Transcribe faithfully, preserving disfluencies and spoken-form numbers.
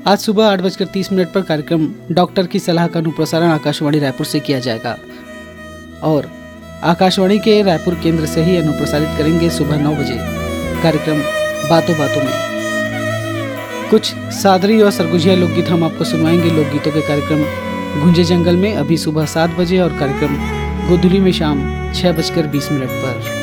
आज सुबह आठ बजकर तीस मिनट पर कार्यक्रम डॉक्टर की सलाह का अनुप्रसारण आकाशवाणी रायपुर से किया जाएगा और आकाशवाणी के रायपुर केंद्र से ही अनुप्रसारित करेंगे सुबह नौ बजे कार्यक्रम बातों बातों में। कुछ सादरी और सरगुजिया लोकगीत हम आपको सुनवाएंगे लोकगीतों के कार्यक्रम गूंजे जंगल में अभी सुबह सात बजे और कार्यक्रम गोधुली में शाम छः बजकर बीस मिनट पर।